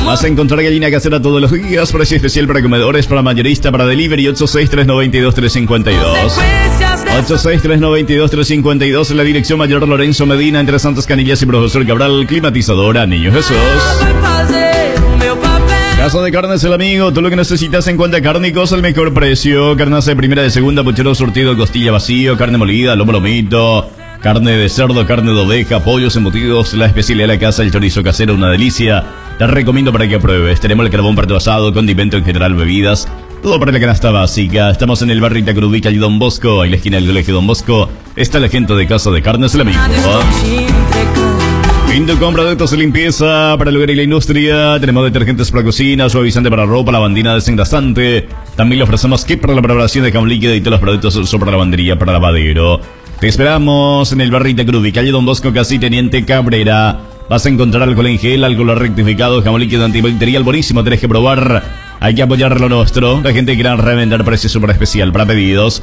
Vas a encontrar gallina casera todos los días. Precio especial para comedores, para mayorista, para delivery. 86392-352. 86392-352. La dirección Mayor Lorenzo Medina, entre Santos Canillas y Profesor Cabral. Climatizadora Niño Jesús. Casa de Carnes El Amigo, todo lo que necesitas en cuenta cárnicos al mejor precio. Carnaza de primera, de segunda, puchero surtido, costilla vacío, carne molida, lomo lomito, carne de cerdo, carne de oveja, pollos embutidos, la especialidad de la casa, el chorizo casero, una delicia. Te recomiendo para que pruebes. Tenemos el carbón para tu asado, condimento en general, bebidas, todo para la canasta básica. Estamos en el barrio Itacurubí, calle Don Bosco, en la esquina del colegio Don Bosco. Está la gente de Casa de Carnes El Amigo. Inducom, productos de limpieza para el hogar y la industria. Tenemos detergentes para cocina, suavizante para ropa, lavandina desengrasante. También le ofrecemos kit para la preparación de jamón líquido y todos los productos sobre lavandería para lavadero. Te esperamos en el barrio Itacurubí, calle Don Bosco, casi Teniente Cabrera. Vas a encontrar alcohol en gel, alcohol rectificado, jamón líquido antibacterial buenísimo, tenés que probar. Hay que apoyar lo nuestro. La gente quiere revender, precio súper especial para pedidos.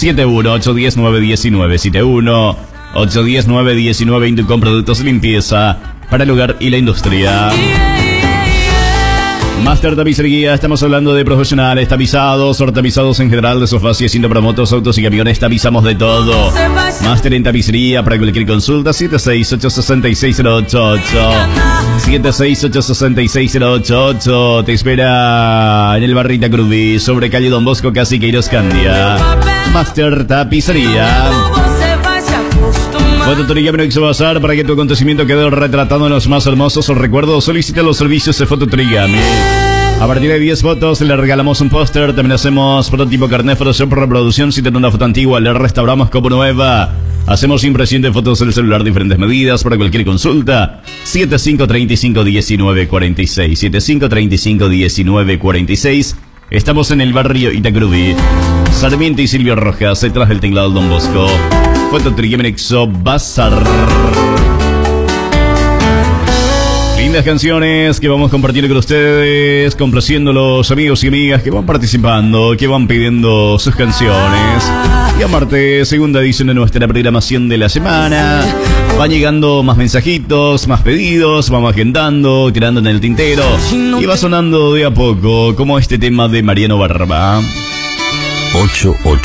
71-810-919, 71-810-919. Inducom, productos de limpieza para el hogar y la industria. Master Tapicería, estamos hablando de profesionales, tapizados en general, de sofás y asientos para motos, autos y camiones, tapizamos de todo. Master en Tapicería, para cualquier consulta, 768-66-088. 768-66-088. Te espera en el barrio Itacurubí, sobre calle Don Bosco, casi Queiroz Candia. Master Tapicería. Fototuría Menoixo Bazar, para que tu acontecimiento quede retratado en los más hermosos recuerdos. Solicita los servicios de Fototurigami. A partir de 10 fotos le regalamos un póster. También hacemos prototipo carnet, Photoshop por reproducción. Si tiene una foto antigua, le restauramos como nueva. Hacemos impresión de fotos del celular, diferentes medidas para cualquier consulta. 7535-1946. 7535-1946. Estamos en el barrio Itacurubí, Sarmiento y Silvio Rojas, detrás del tinglado Don Bosco. Fototuría Menoixo Bazar. Lindas canciones que vamos compartiendo con ustedes, complaciendo los amigos y amigas que van participando, que van pidiendo sus canciones. Y aparte, segunda edición de nuestra programación de la semana. Van llegando más mensajitos, más pedidos, vamos agendando, tirando en el tintero. Y va sonando de a poco, como este tema de Mariano Barba. 88